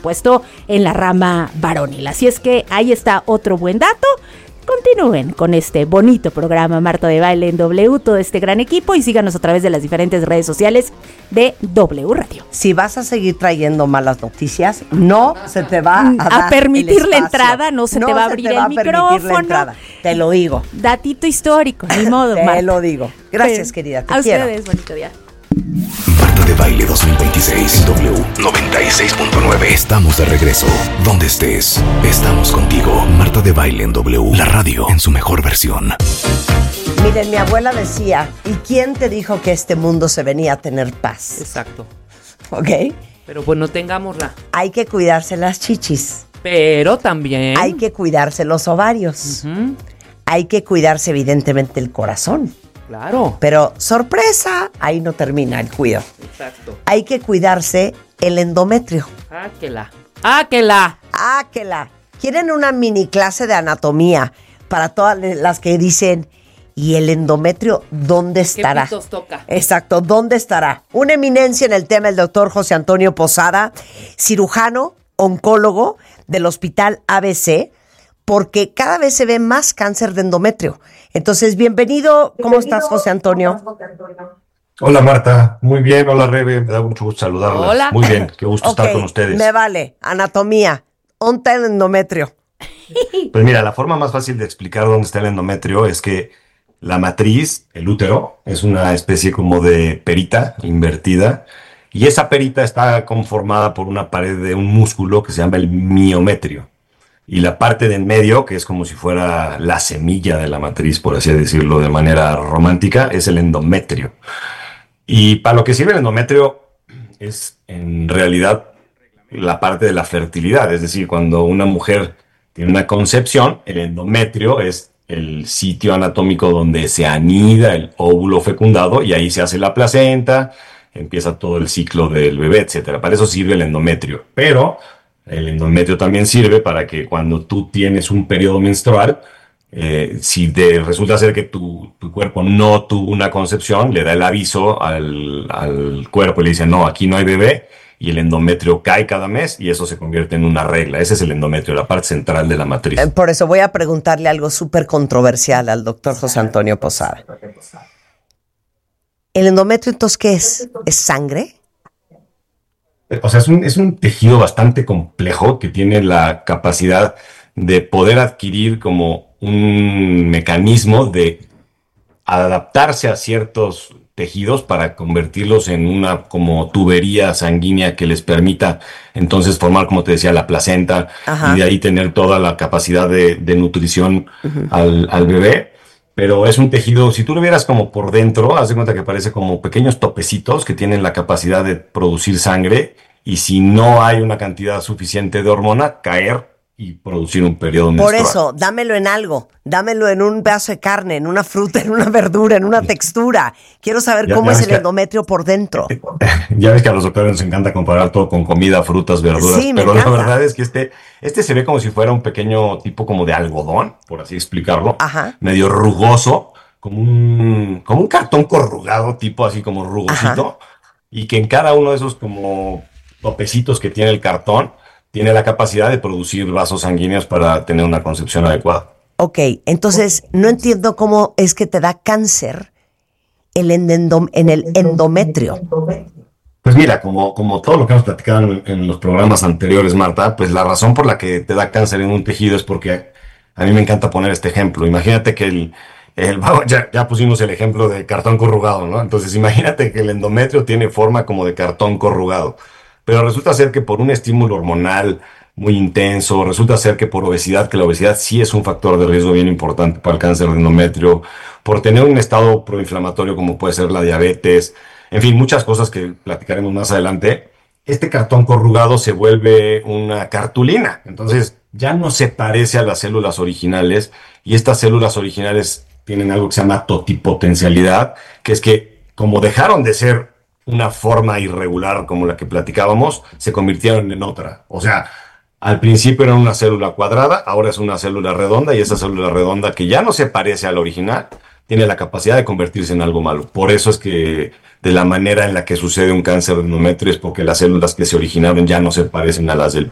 supuesto, en la rama varonil. Así es que ahí está otro buen dato. Continúen con este bonito programa Marta de Baile en W, todo este gran equipo, y síganos a través de las diferentes redes sociales de W Radio. Si vas a seguir trayendo malas noticias, no se te va a permitir la entrada, no se te va a abrir el micrófono. Te lo digo. Datito histórico, ni modo, Te Marta. lo digo. Gracias, querida, te a quiero. ustedes, bonito día. Marta de Baile 2026 en W 96.9. Estamos de regreso. Donde estés, estamos contigo. Marta de Baile en W, la radio en su mejor versión. Miren, mi abuela decía, ¿y quién te dijo que este mundo se venía a tener paz? Exacto. ¿Ok? Pero pues no tengámosla. Hay que cuidarse las chichis. Pero también Hay que cuidarse los ovarios. Uh-huh. Hay que cuidarse evidentemente el corazón. Claro. Pero, sorpresa, ahí no termina el cuidado. Exacto. Hay que cuidarse el endometrio. ¡Áquela! ¿Quieren una mini clase de anatomía para todas las que dicen, ¿y el endometrio dónde estará? ¿Qué pitos toca? Exacto, ¿dónde estará? Una eminencia en el tema, el doctor José Antonio Posada, cirujano, oncólogo del Hospital ABC, porque cada vez se ve más cáncer de endometrio. Entonces, bienvenido. ¿Cómo estás, José Antonio? Hola, Marta. Muy bien. Hola, Rebe. Me da mucho gusto saludarla. Hola. Muy bien. Qué gusto estar con ustedes. Me vale. Anatomía. ¿Dónde está el endometrio? Pues mira, la forma más fácil de explicar dónde está el endometrio es que la matriz, el útero, es una especie como de perita invertida, y esa perita está conformada por una pared de un músculo que se llama el miometrio. Y la parte de en medio, que es como si fuera la semilla de la matriz, por así decirlo de manera romántica, es el endometrio. Y para lo que sirve el endometrio es en realidad la parte de la fertilidad. Es decir, cuando una mujer tiene una concepción, el endometrio es el sitio anatómico donde se anida el óvulo fecundado y ahí se hace la placenta, empieza todo el ciclo del bebé, etcétera. Para eso sirve el endometrio. Pero el endometrio también sirve para que cuando tú tienes un periodo menstrual, si resulta ser que tu cuerpo no tuvo una concepción, le da el aviso al cuerpo y le dice, no, aquí no hay bebé, y el endometrio cae cada mes y eso se convierte en una regla. Ese es el endometrio, la parte central de la matriz. Por eso voy a preguntarle algo súper controversial al doctor José Antonio Posada. ¿El endometrio entonces qué es? ¿Es sangre? O sea, es un tejido bastante complejo que tiene la capacidad de poder adquirir como un mecanismo de adaptarse a ciertos tejidos para convertirlos en una como tubería sanguínea que les permita entonces formar, como te decía, la placenta. Ajá. Y de ahí tener toda la capacidad de nutrición al bebé. Pero es un tejido, si tú lo vieras como por dentro, haz de cuenta que parece como pequeños topecitos que tienen la capacidad de producir sangre, y si no hay una cantidad suficiente de hormona, caer y producir un periodo menstrual. Por eso, dámelo en algo, dámelo en un pedazo de carne, en una fruta, en una verdura, en una textura. Quiero saber cómo es el endometrio por dentro. Ya ves que a los doctores nos encanta comparar todo con comida, frutas, verduras, sí, pero la verdad es que este se ve como si fuera un pequeño tipo como de algodón, por así explicarlo. Ajá. Medio rugoso, como un cartón corrugado, tipo así como rugosito. Ajá. Y que en cada uno de esos como topecitos que tiene el cartón, tiene la capacidad de producir vasos sanguíneos para tener una concepción adecuada. Ok, entonces no entiendo cómo es que te da cáncer en el endometrio. Pues mira, como todo lo que hemos platicado en los programas anteriores, Marta, pues la razón por la que te da cáncer en un tejido es porque a mí me encanta poner este ejemplo. Imagínate que ya pusimos el ejemplo de cartón corrugado, ¿no? Entonces imagínate que el endometrio tiene forma como de cartón corrugado. Pero resulta ser que por un estímulo hormonal muy intenso, resulta ser que por obesidad, que la obesidad sí es un factor de riesgo bien importante para el cáncer de endometrio, por tener un estado proinflamatorio como puede ser la diabetes, en fin, muchas cosas que platicaremos más adelante, este cartón corrugado se vuelve una cartulina. Entonces ya no se parece a las células originales, y estas células originales tienen algo que se llama totipotencialidad, que es que como dejaron de ser una forma irregular como la que platicábamos, se convirtieron en otra. O sea, al principio era una célula cuadrada, ahora es una célula redonda, y esa célula redonda, que ya no se parece a la original, tiene la capacidad de convertirse en algo malo. Por eso es que de la manera en la que sucede un cáncer de endometrio es porque las células que se originaron ya no se parecen a las del